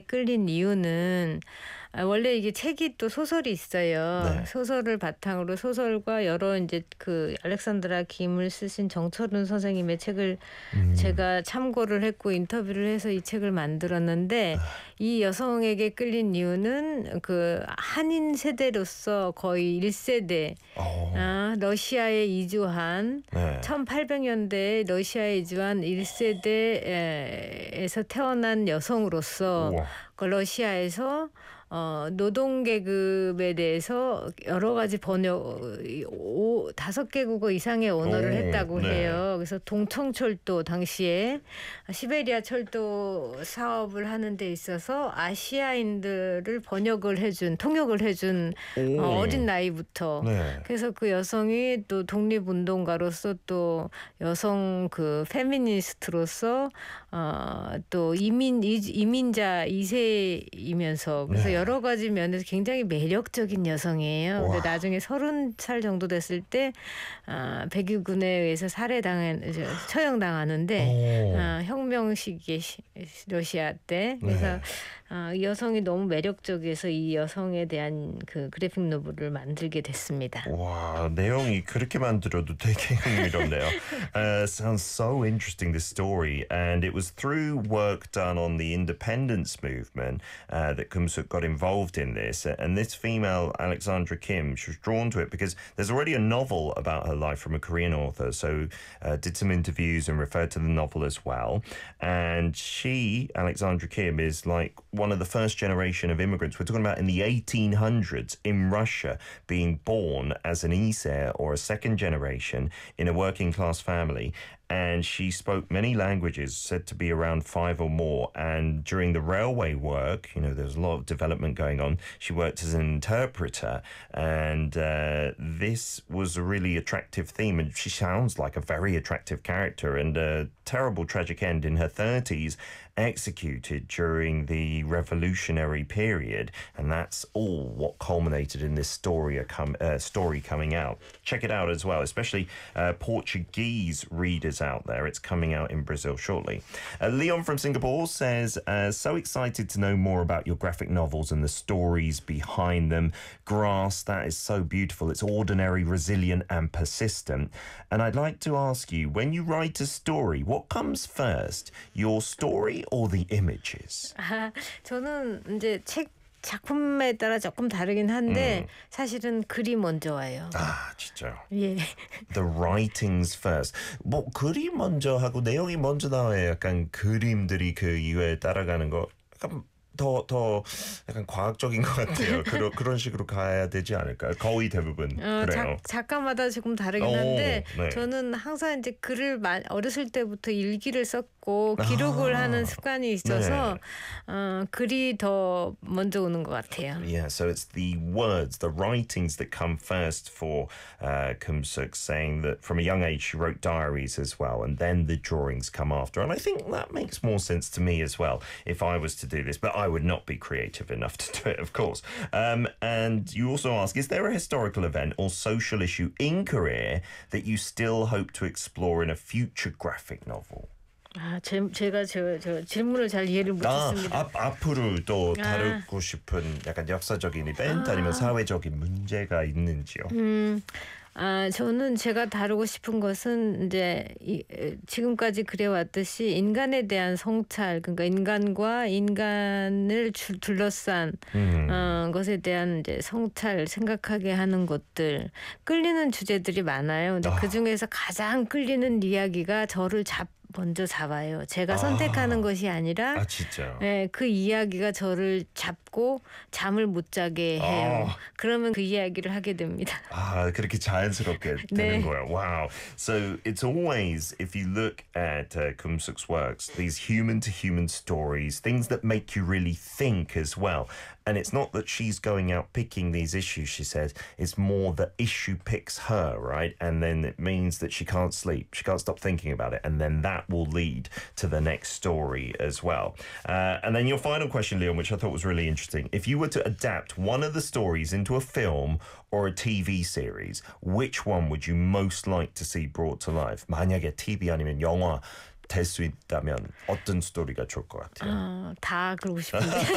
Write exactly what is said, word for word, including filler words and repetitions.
끌린 이유는 아, 원래 이게 책이 또 소설이 있어요. 네. 소설을 바탕으로 소설과 여러 이제 그 알렉산드라 김을 쓰신 정철훈 선생님의 책을 음. 제가 참고를 했고 인터뷰를 해서 이 책을 만들었는데 이 여성에게 끌린 이유는 그 한인 세대로서 거의 일 세대 어. 아, 러시아에 이주한 네. 천팔백 년대에 러시아에 이주한 일 세대에서 태어난 여성으로서 우와. 그 러시아에서 어, 노동 계급에 대해서 여러 가지 번역 오, 다섯 개국어 이상의 언어를 오, 했다고 네. 해요. 그래서 동청철도 당시에 시베리아 철도 사업을 하는 데 있어서 아시아인들을 번역을 해준 통역을 해준 오. 어, 어린 나이부터 네. 그래서 그 여성이 또 독립운동가로서 또 여성 그 페미니스트로서 어, 또 이민 이민자 이 세이면서 그래서 네. 여러 가지 면에서 굉장히 매력적인 여성이에요. 근데 와. 나중에 서른 살 정도 됐을 때 어, 백유군에 의해서 살해당한 처형당하는데 오. 어, 혁명 시기에 러시아 때 그래서 네. 어, 이 여성이 너무 매력적이어서 이 여성에 대한 그 그래픽 노블을 만들게 됐습니다. 와, 내용이 그렇게 만들어도 되게 흥미롭네요. uh, sounds so interesting, this story. And it was through work done on the independence movement uh, that Kumsuk got involved in this. And this female, Alexandra Kim, she was drawn to it because there's already a novel about her life from a Korean author. So uh, did some interviews and referred to the novel as well. And she, Alexandra Kim, is like one of the first generation of immigrants. We're talking about in the eighteen hundreds in Russia, being born as an Iser or a second generation in a working class family. And she spoke many languages, said to be around five or more. And during the railway work, you know, there's a lot of development going on. She worked as an interpreter. And uh, this was a really attractive theme. And she sounds like a very attractive character. And a terrible tragic end in her thirties, executed during the revolutionary period. And that's all what culminated in this story, com- uh, story coming out. Check it out as well, especially uh, Portuguese readers out there. It's coming out in Brazil shortly. Uh, Leon from Singapore says, uh, so excited to know more about your graphic novels and the stories behind them. Grass, that is so beautiful. It's ordinary, resilient and persistent. And I'd like to ask you, when you write a story, what comes first? Your story or the images? 아, 저는 이제 책 작품에 따라 조금 다르긴 한데 음. 사실은 글이 먼저 와요. 아, 진짜요? 예. The writings first. 뭐 글이 먼저 하고 내용이 먼저 나와야 약간 그림들이 그 이후에 따라가는 거 약간 더, 더 약간 과학적인 것 같아요. 그런 그런 식으로 가야 되지 않을까요? 거의 대부분 어, 그래요. 작, 작가마다 조금 다르긴 오, 한데 네. 저는 항상 이제 글을 마, 어렸을 때부터 일기를 썼고 기록을 아, 하는 습관이 있어서 네. 어, 글이 더 먼저 오는 것 같아요. Yeah, so it's the words, the writings that come first for uh, Kumsuk, saying that from a young age she wrote diaries as well, and then the drawings come after. And I think that makes more sense to me as well if I was to do this, but I would not be creative enough to do it, of course. Um, and you also ask, is there a historical event or social issue in Korea that you still hope to explore in a future graphic novel? 아, 제, 제가 저, 저 질문을 잘 이해를 아, 못했습니다. 앞, 앞으로 또 아. 다루고 싶은 약간 역사적인 이벤트 아니면 사회적인 문제가 있는지요? 음, 아, 저는 제가 다루고 싶은 것은 이제 이, 지금까지 그래왔듯이 인간에 대한 성찰, 그러니까 인간과 인간을 주, 둘러싼 음. 어, 것에 대한 이제 성찰, 생각하게 하는 것들, 끌리는 주제들이 많아요. 근데 아. 그 중에서 가장 끌리는 이야기가 저를 잡 먼저 잡아요. 제가 선택하는 아. 것이 아니라 아, 진짜요? 네, 그 이야기가 저를 잡고 잠을 못 자게 해요. 아. 그러면 그 이야기를 하게 됩니다. 아, 그렇게 자연스럽게 네. 되는 거예요. Wow. So it's always, if you look at uh, Kumsuk's works, these human-to-human stories, things that make you really think as well. And it's not that she's going out picking these issues, she says. It's more the issue picks her, right? And then it means that she can't sleep. She can't stop thinking about it. And then that will lead to the next story as well. Uh, and then your final question, Leon, which I thought was really interesting. If you were to adapt one of the stories into a film or a T V series, which one would you most like to see brought to life? 만약에 티비 아니면 영화 될 수 있다면 어떤 스토리가 좋을 것 같아요? 어, 다 그러고 싶은데.